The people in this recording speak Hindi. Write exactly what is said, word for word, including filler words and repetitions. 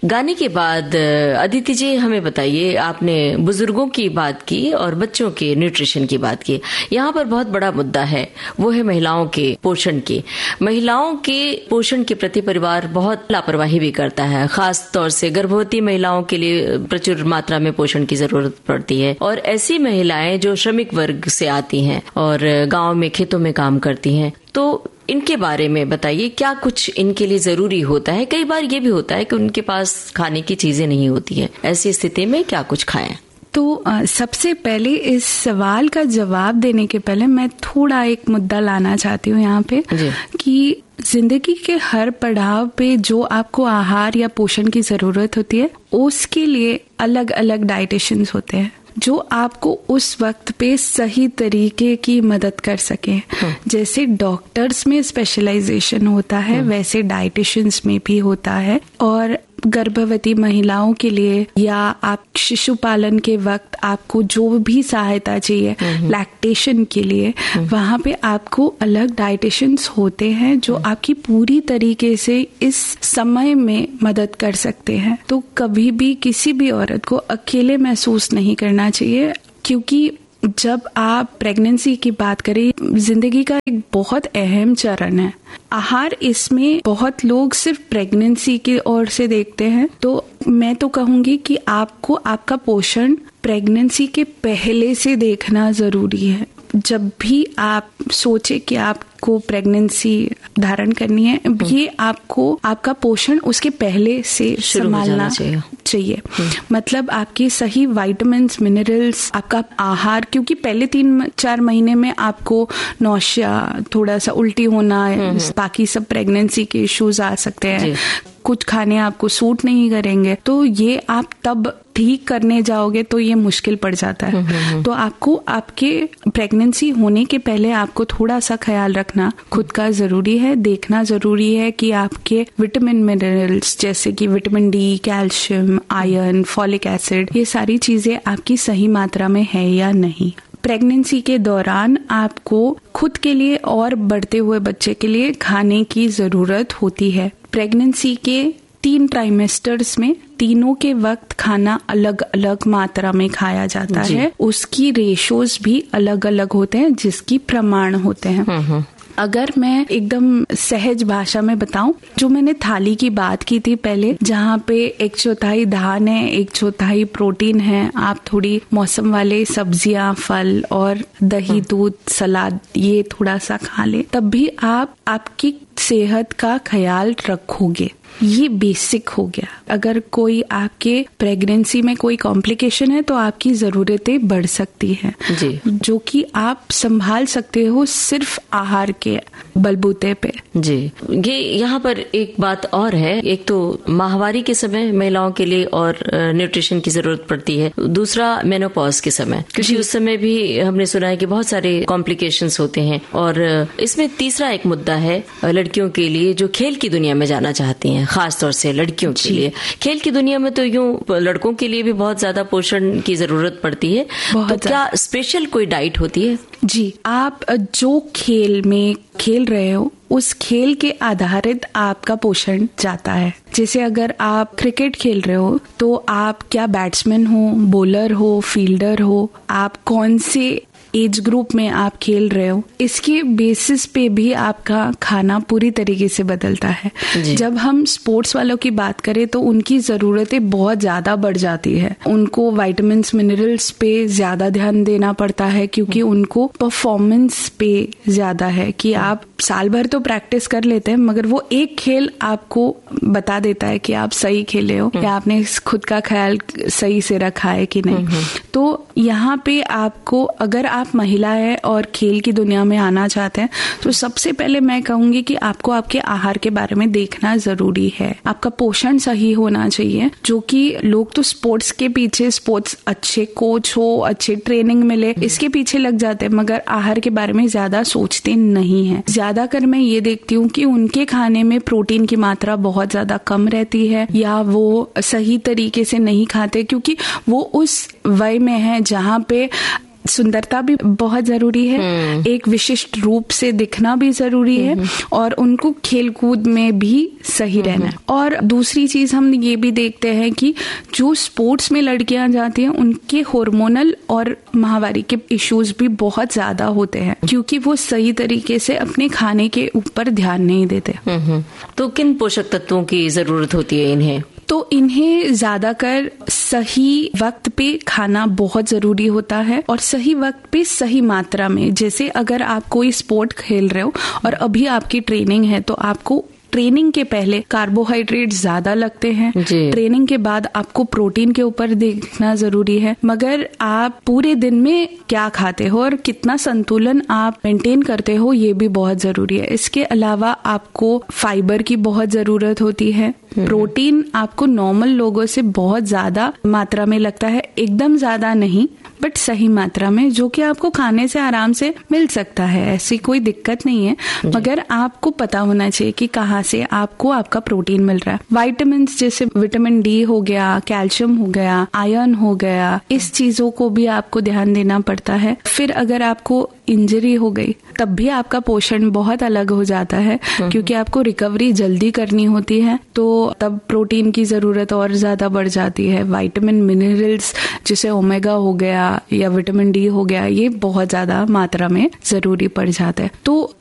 गाने के बाद अदिति जी हमें बताइए, आपने बुजुर्गों की बात की और बच्चों के न्यूट्रिशन की बात की। यहाँ पर बहुत बड़ा मुद्दा है, वो है महिलाओं के पोषण की। महिलाओं के पोषण के प्रति परिवार बहुत लापरवाही भी करता है, खास तौर से गर्भवती महिलाओं के लिए प्रचुर मात्रा में पोषण की जरूरत पड़ती है। और ऐसी महिलाएं जो श्रमिक वर्ग से आती हैं और गाँव में खेतों में काम करती हैं, तो इनके बारे में बताइए, क्या कुछ इनके लिए जरूरी होता है? कई बार ये भी होता है कि उनके पास खाने की चीजें नहीं होती है, ऐसी स्थिति में क्या कुछ खाएं? तो आ, सबसे पहले इस सवाल का जवाब देने के पहले मैं थोड़ा एक मुद्दा लाना चाहती हूँ यहाँ पे कि जिंदगी के हर पड़ाव पे जो आपको आहार या पोषण की जरूरत होती है, उसके लिए अलग अलग डाइटिशियंस होते हैं जो आपको उस वक्त पे सही तरीके की मदद कर सके। जैसे डॉक्टर्स में स्पेशलाइजेशन होता है, वैसे डाइटिशियंस में भी होता है। और गर्भवती महिलाओं के लिए या आप शिशु पालन के वक्त आपको जो भी सहायता चाहिए लैक्टेशन के लिए, वहाँ पे आपको अलग डाइटिशियंस होते हैं जो आपकी पूरी तरीके से इस समय में मदद कर सकते हैं। तो कभी भी किसी भी औरत को अकेले महसूस नहीं करना चाहिए, क्योंकि जब आप प्रेगनेंसी की बात करें, जिंदगी का एक बहुत अहम चरण है आहार। इसमें बहुत लोग सिर्फ प्रेगनेंसी की ओर से देखते हैं, तो मैं तो कहूंगी कि आपको आपका पोषण प्रेगनेंसी के पहले से देखना जरूरी है। जब भी आप सोचे कि आपको प्रेगनेंसी धारण करनी है, ये आपको आपका पोषण उसके पहले से संभालना चाहिए, चाहिए। मतलब आपके सही विटामिन्स, मिनरल्स, आपका आहार, क्योंकि पहले तीन चार महीने में आपको नौशिया, थोड़ा सा उल्टी होना, बाकी सब प्रेगनेंसी के इश्यूज आ सकते हैं, कुछ खाने आपको सूट नहीं करेंगे, तो ये आप तब ठीक करने जाओगे तो ये मुश्किल पड़ जाता है। तो आपको आपके प्रेगनेंसी होने के पहले आपको थोड़ा सा ख्याल रखना खुद का जरूरी है। देखना जरूरी है कि आपके विटामिन, मिनरल्स जैसे कि vitamin D, calcium, iron, folic acid, ये सारी चीजें आपकी सही मात्रा में है या नहीं। प्रेगनेंसी के दौरान आपको खुद के लिए और बढ़ते हुए बच्चे के लिए खाने की जरूरत होती है। प्रेगनेंसी के तीन ट्राइमेस्टर्स में तीनों के वक्त खाना अलग अलग मात्रा में खाया जाता है। उसकी रेशोज भी अलग अलग होते हैं, जिसकी प्रमाण होते हैं। अगर मैं एकदम सहज भाषा में बताऊं, जो मैंने थाली की बात की थी पहले, जहाँ पे एक चौथाई धान है, एक चौथाई प्रोटीन है, आप थोड़ी मौसम वाले सब्जियां, फल और दही, दूध, सलाद ये थोड़ा सा खा ले, तब भी आप आपकी सेहत का ख्याल रखोगे। ये बेसिक हो गया। अगर कोई आपके प्रेगनेंसी में कोई कॉम्प्लिकेशन है तो आपकी जरूरतें बढ़ सकती हैं, जो कि आप संभाल सकते हो सिर्फ आहार के बलबूते पे। जी, ये यहाँ पर एक बात और है, एक तो माहवारी के समय महिलाओं के लिए और न्यूट्रिशन की जरूरत पड़ती है, दूसरा मेनोपॉज के समय, क्योंकि उस समय भी हमने सुना है कि बहुत सारे कॉम्प्लिकेशंस होते हैं। और इसमें तीसरा एक मुद्दा है लड़कियों के लिए जो खेल की दुनिया में जाना चाहती हैं, खास तौर से लड़कियों के लिए। खेल की दुनिया में तो यूं लड़कों के लिए भी बहुत ज्यादा पोषण की जरूरत पड़ती है, तो क्या स्पेशल कोई डाइट होती है? जी, आप जो खेल में खेल रहे हो उस खेल के आधारित आपका पोषण जाता है। जैसे अगर आप क्रिकेट खेल रहे हो तो आप क्या बैट्समैन हो, बॉलर हो, फील्डर हो, आप कौन से एज ग्रुप में आप खेल रहे हो, इसके बेसिस पे भी आपका खाना पूरी तरीके से बदलता है। जब हम स्पोर्ट्स वालों की बात करें तो उनकी जरूरतें बहुत ज्यादा बढ़ जाती है। उनको विटामिन्स, मिनरल्स पे ज्यादा ध्यान देना पड़ता है, क्योंकि उनको परफॉर्मेंस पे ज्यादा है कि आप साल भर तो प्रैक्टिस कर लेते हैं, मगर वो एक खेल आपको बता देता है कि आप सही खेले हो या आपने खुद का ख्याल सही से रखा है कि नहीं। तो यहाँ पे आपको, अगर आप महिला है और खेल की दुनिया में आना चाहते हैं, तो सबसे पहले मैं कहूंगी कि आपको आपके आहार के बारे में देखना जरूरी है। आपका पोषण सही होना चाहिए, जो कि लोग तो स्पोर्ट्स के पीछे, स्पोर्ट्स अच्छे कोच हो, अच्छे ट्रेनिंग मिले, इसके पीछे लग जाते हैं, मगर आहार के बारे में ज्यादा सोचते नहीं है। ज्यादातर मैं ये देखती हूँ कि उनके खाने में प्रोटीन की मात्रा बहुत ज्यादा कम रहती है, या वो सही तरीके से नहीं खाते, क्योंकि वो उस वय में है जहाँ पे सुंदरता भी बहुत जरूरी है, एक विशिष्ट रूप से दिखना भी जरूरी है, और उनको खेलकूद में भी सही रहना। और दूसरी चीज हम ये भी देखते हैं कि जो स्पोर्ट्स में लड़कियां जाती हैं उनके हार्मोनल और माहवारी के इश्यूज भी बहुत ज्यादा होते हैं, क्योंकि वो सही तरीके से अपने खाने के ऊपर ध्यान नहीं देते। तो किन पोषक तत्वों की जरूरत होती है इन्हें? तो इन्हें ज्यादातर सही वक्त पे खाना बहुत जरूरी होता है, और सही वक्त पे सही मात्रा में। जैसे अगर आप कोई स्पोर्ट खेल रहे हो और अभी आपकी ट्रेनिंग है, तो आपको ट्रेनिंग के पहले कार्बोहाइड्रेट ज्यादा लगते हैं, ट्रेनिंग के बाद आपको प्रोटीन के ऊपर देखना जरूरी है। मगर आप पूरे दिन में क्या खाते हो और कितना संतुलन आप मेंटेन करते हो, ये भी बहुत जरूरी है। इसके अलावा आपको फाइबर की बहुत जरूरत होती है। प्रोटीन आपको नॉर्मल लोगों से बहुत ज्यादा मात्रा में लगता है, एकदम ज्यादा नहीं, बट सही मात्रा में, जो कि आपको खाने से आराम से मिल सकता है, ऐसी कोई दिक्कत नहीं है। मगर आपको पता होना चाहिए कि कहाँ से आपको आपका प्रोटीन मिल रहा है। विटामिन जैसे विटामिन डी हो गया, कैल्शियम हो गया, आयरन हो गया, इस चीजों को भी आपको ध्यान देना पड़ता है। फिर अगर आपको इंजरी हो गई तब भी आपका पोषण बहुत अलग हो जाता है, क्योंकि आपको रिकवरी जल्दी करनी होती है, तो तब प्रोटीन की जरूरत और ज्यादा बढ़ जाती है। विटामिन मिनरल्स जैसे ओमेगा हो गया या विटामिन डी हो गया, ये बहुत ज्यादा मात्रा में जरूरी पड़ जाता है। तो